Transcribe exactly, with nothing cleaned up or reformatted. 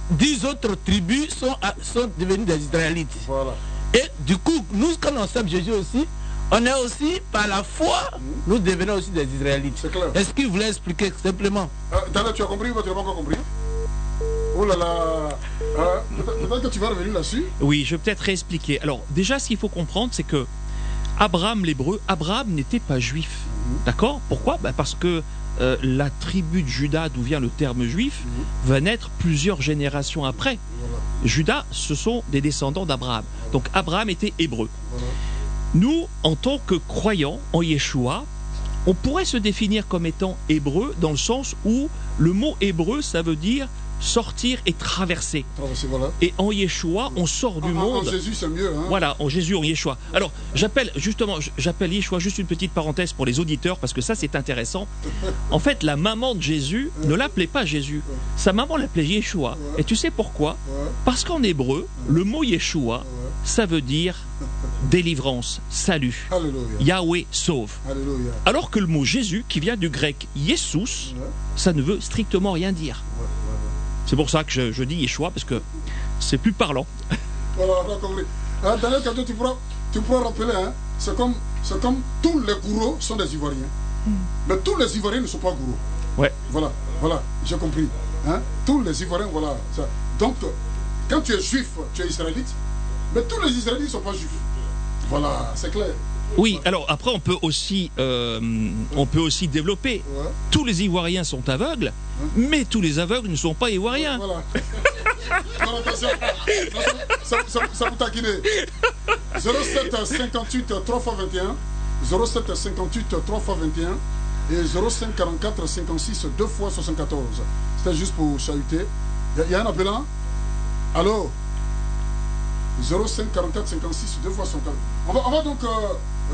dix autres tribus sont, sont devenues des Israélites. Voilà. Et du coup, nous, quand on sait Jésus aussi, on est aussi, par la foi, nous devenons aussi des Israélites. C'est clair. Est-ce qu'il voulait expliquer simplement? Euh, Daniel, tu as compris ou tu n'as pas encore compris? Oh là là, euh, peut-être que tu vas revenir là-dessus. Oui, je vais peut-être réexpliquer. Alors, déjà, ce qu'il faut comprendre, c'est que Abraham, l'hébreu, Abraham n'était pas juif. Mm-hmm. D'accord? Pourquoi? Ben parce que euh, la tribu de Juda, d'où vient le terme juif, mm-hmm. va naître plusieurs générations après. Voilà. Juda, ce sont des descendants d'Abraham. Voilà. Donc, Abraham était hébreu. Voilà. Nous, en tant que croyants en Yeshua, on pourrait se définir comme étant hébreu dans le sens où le mot hébreu, ça veut dire sortir et traverser. Traverser, voilà. Et en Yeshua, on sort du en, monde. En Jésus, c'est mieux. Hein? Voilà, en Jésus, en Yeshua. Alors, j'appelle justement, j'appelle Yeshua, juste une petite parenthèse pour les auditeurs, parce que ça, c'est intéressant. En fait, la maman de Jésus ne l'appelait pas Jésus. Sa maman l'appelait Yeshua. Et tu sais pourquoi? Parce qu'en hébreu, le mot Yeshua, ça veut dire délivrance, salut. Alléluia. Yahweh sauve. Alléluia. Alors que le mot Jésus, qui vient du grec Jesus, ça ne veut strictement rien dire. C'est pour ça que je, je dis Yeshua, parce que c'est plus parlant. Voilà, on a compris. Hein, Daniel, quand tu pourras, tu pourras rappeler, hein, c'est comme, c'est comme tous les gourous sont des Ivoiriens. Mm. Mais tous les Ivoiriens ne sont pas gourous. Ouais. Voilà, voilà, j'ai compris. Hein, tous les Ivoiriens, voilà. Ça. Donc, quand tu es juif, tu es israélite, mais tous les Israélites ne sont pas juifs. Voilà, c'est clair. Oui, alors après on peut aussi, euh, on peut aussi développer. Ouais. Tous les Ivoiriens sont aveugles, hein? Mais tous les aveugles ne sont pas Ivoiriens. Voilà. Non, attention, ça, ça, ça vous taquine. zéro sept cinquante-huit trois fois vingt et un, zéro sept cinquante-huit trois fois vingt et un et zéro cinq quarante-quatre cinquante-six deux fois soixante-quatorze. C'était juste pour chahuter. Il y, y a un appelant? Allô? zéro cinq quarante-quatre cinquante-six deux fois soixante-quatorze. On va, on va donc... Euh,